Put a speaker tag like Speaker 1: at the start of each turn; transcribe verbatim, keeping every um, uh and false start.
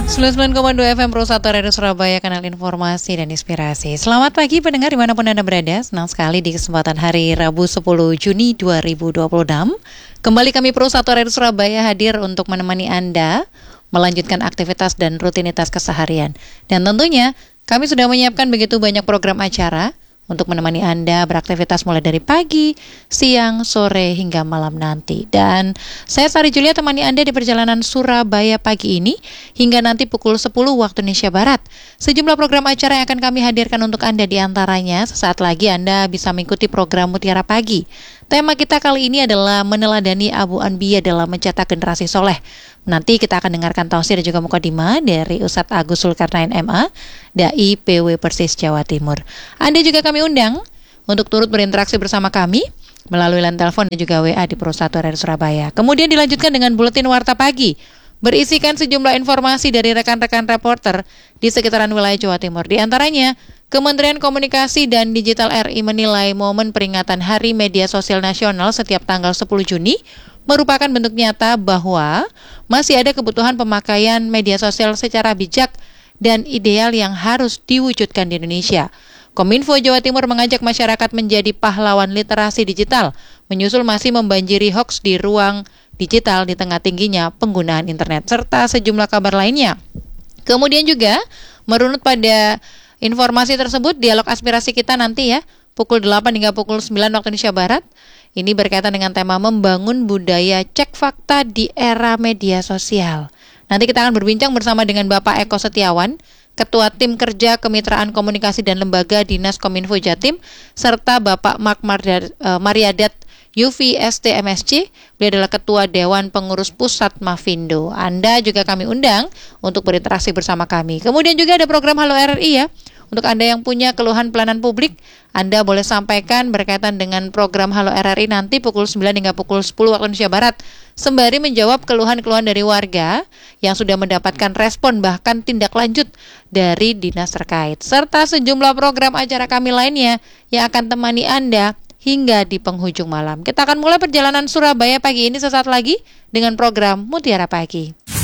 Speaker 1: sembilan puluh sembilan koma dua F M Pro satu Radio Surabaya, kanal informasi dan inspirasi. Selamat pagi pendengar dimanapun Anda berada. Senang sekali di kesempatan hari Rabu sepuluh Juni dua ribu dua puluh enam. Kembali kami Pro satu Radio Surabaya hadir untuk menemani Anda melanjutkan aktivitas dan rutinitas keseharian. Dan tentunya kami sudah menyiapkan begitu banyak program acara untuk menemani Anda beraktivitas mulai dari pagi, siang, sore, hingga malam nanti. Dan saya Sari Julia temani Anda di perjalanan Surabaya pagi ini hingga nanti pukul sepuluh waktu Indonesia Barat. Sejumlah program acara yang akan kami hadirkan untuk Anda, di antaranya sesaat lagi Anda bisa mengikuti program Mutiara Pagi. Tema kita kali ini adalah meneladani Abu Anbiya dalam mencetak generasi soleh. Nanti kita akan dengarkan tausiah dan juga mukadimah dari Ustadz Agus Zulkarnain M A, Dai P W Persis Jawa Timur. Anda juga kami undang untuk turut berinteraksi bersama kami melalui line telepon dan juga W A di Pro satu Radio Surabaya. Kemudian dilanjutkan dengan buletin Warta Pagi, berisikan sejumlah informasi dari rekan-rekan reporter di sekitaran wilayah Jawa Timur. Di antaranya, Kementerian Komunikasi dan Digital R I menilai momen peringatan Hari Media Sosial Nasional setiap tanggal sepuluh Juni merupakan bentuk nyata bahwa masih ada kebutuhan pemakaian media sosial secara bijak dan ideal yang harus diwujudkan di Indonesia. Kominfo Jawa Timur mengajak masyarakat menjadi pahlawan literasi digital, menyusul masih membanjiri hoaks di ruang digital di tengah tingginya penggunaan internet, serta sejumlah kabar lainnya. Kemudian juga merunut pada informasi tersebut, dialog aspirasi kita nanti ya, pukul delapan hingga pukul sembilan waktu Indonesia Barat. Ini berkaitan dengan tema membangun budaya cek fakta di era media sosial. Nanti kita akan berbincang bersama dengan Bapak Eko Setiawan, Ketua Tim Kerja Kemitraan Komunikasi dan Lembaga Dinas Kominfo Jatim, serta Bapak Mark Mariadat U V S T M S C. Beliau adalah Ketua Dewan Pengurus Pusat Mafindo. Anda juga kami undang untuk berinteraksi bersama kami. Kemudian juga ada program Halo R R I ya. Untuk Anda yang punya keluhan pelayanan publik, Anda boleh sampaikan berkaitan dengan program Halo R R I nanti pukul sembilan hingga pukul sepuluh waktu Indonesia Barat, sembari menjawab keluhan-keluhan dari warga yang sudah mendapatkan respon bahkan tindak lanjut dari dinas terkait, serta sejumlah program acara kami lainnya yang akan temani Anda hingga di penghujung malam. Kita akan mulai perjalanan Surabaya pagi ini sesaat lagi dengan program Mutiara Pagi.